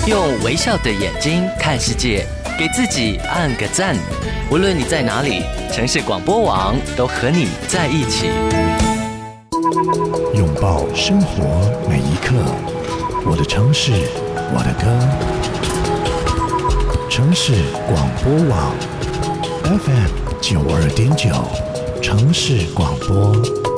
用微笑的眼睛看世界，给自己按个赞。无论你在哪里，城市广播网都和你在一起。 拥抱生活每一刻，我的城市，我的歌。城市广播网 FM 92.9，城市广播。